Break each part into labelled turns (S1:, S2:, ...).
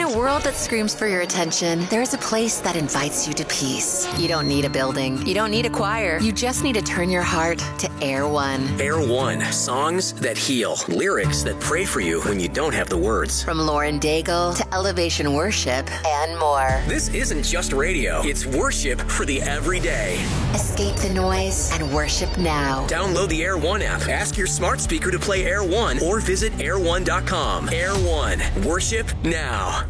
S1: a world that screams for your attention, there's a place that invites you to peace. You don't need a building. You don't need a choir. You just need to turn your heart to Air One.
S2: Air One. Songs that heal. Lyrics that pray for you when you don't have the words.
S1: From Lauren Daigle to Elevation Worship and more.
S2: This isn't just radio. It's worship for the everyday.
S1: Escape the noise and worship now.
S2: Download the Air One app. Ask your smart speaker to play Air One or visit air1.com. Air One. Worship now.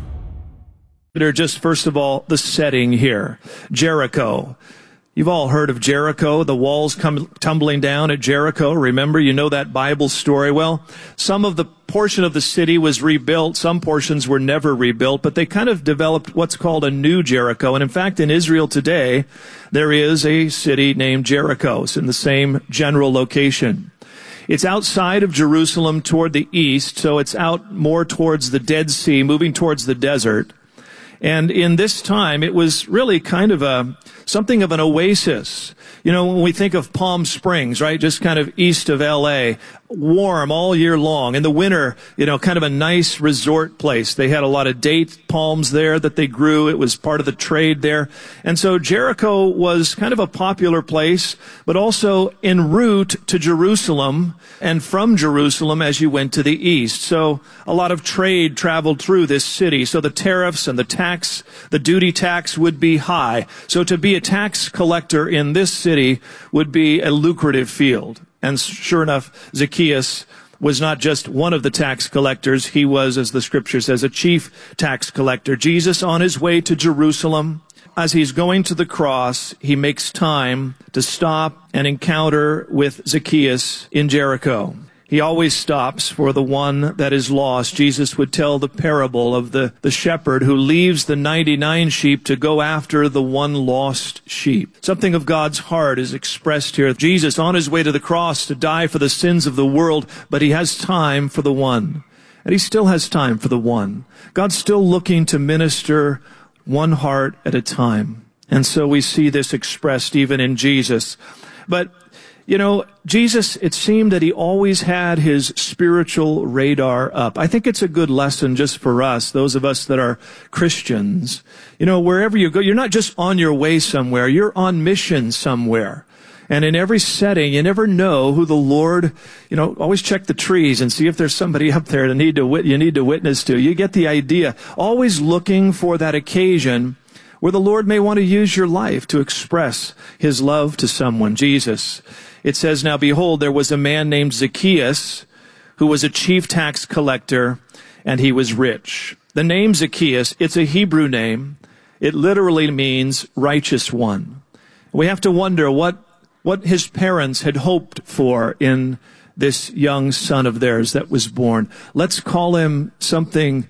S3: Just first of all, the setting here. Jericho. You've all heard of Jericho, the walls tumbling down at Jericho. Remember, you know that Bible story. Well, some of the portion of the city was rebuilt. Some portions were never rebuilt, but they kind of developed what's called a new Jericho. And in fact, in Israel today, there is a city named Jericho. It's in the same general location. It's outside of Jerusalem toward the east, so it's out more towards the Dead Sea, moving towards the desert. And in this time, it was really kind of something of an oasis. You know, when we think of Palm Springs, right, just kind of east of L.A., warm all year long. In the winter, you know, kind of a nice resort place. They had a lot of date palms there that they grew. It was part of the trade there. And so Jericho was kind of a popular place, but also en route to Jerusalem and from Jerusalem as you went to the east. So a lot of trade traveled through this city. So the tariffs and the duty tax would be high. So to be a tax collector in this city would be a lucrative field. And sure enough, Zacchaeus was not just one of the tax collectors. He was, as the scripture says, a chief tax collector. Jesus, on his way to Jerusalem, as he's going to the cross, he makes time to stop and encounter with Zacchaeus in Jericho. He always stops for the one that is lost. Jesus would tell the parable of the shepherd who leaves the 99 sheep to go after the one lost sheep. Something of God's heart is expressed here. Jesus on his way to the cross to die for the sins of the world, but he has time for the one. And he still has time for the one. God's still looking to minister one heart at a time. And so we see this expressed even in Jesus. But you know, Jesus, it seemed that he always had his spiritual radar up. I think it's a good lesson just for us, those of us that are Christians. You know, wherever you go, you're not just on your way somewhere, you're on mission somewhere. And in every setting, you never know who the Lord, you know, always check the trees and see if there's somebody up there that you need to witness to. You get the idea. Always looking for that occasion where the Lord may want to use your life to express his love to someone. Jesus, it says, now behold, there was a man named Zacchaeus who was a chief tax collector, and he was rich. The name Zacchaeus, it's a Hebrew name. It literally means righteous one. We have to wonder what his parents had hoped for in this young son of theirs that was born. Let's call him something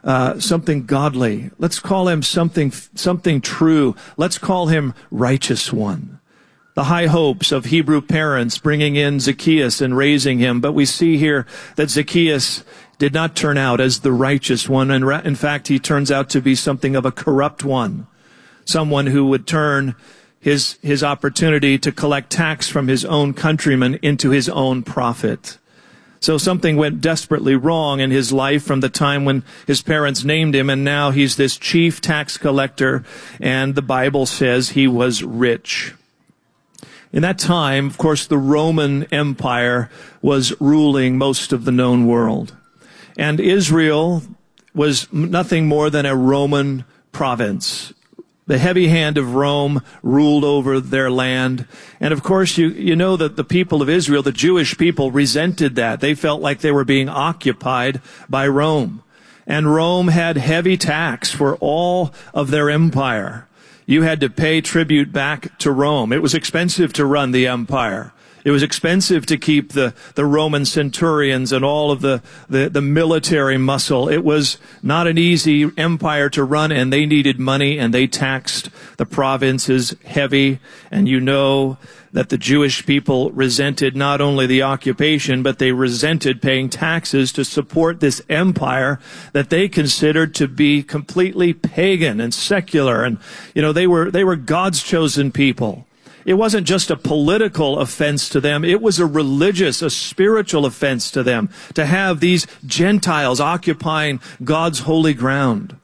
S3: godly. Let's call him something true. Let's call him righteous one. The high hopes of Hebrew parents bringing in Zacchaeus and raising him. But we see here that Zacchaeus did not turn out as the righteous one. And in fact, he turns out to be something of a corrupt one. Someone who would turn his opportunity to collect tax from his own countrymen into his own profit. So something went desperately wrong in his life from the time when his parents named him, and now he's this chief tax collector, and the Bible says he was rich. In that time, of course, the Roman Empire was ruling most of the known world. And Israel was nothing more than a Roman province. The heavy hand of Rome ruled over their land. And of course, you know that the people of Israel, the Jewish people, resented that. They felt like they were being occupied by Rome. And Rome had heavy tax for all of their empire. You had to pay tribute back to Rome. It was expensive to run the empire. It was expensive to keep the Roman centurions and all of the military muscle. It was not an easy empire to run, and they needed money, and they taxed the provinces heavy. And you know that the Jewish people resented not only the occupation, but they resented paying taxes to support this empire that they considered to be completely pagan and secular. And, you know, they were God's chosen people. It wasn't just a political offense to them. It was a religious, a spiritual offense to them to have these Gentiles occupying God's holy ground.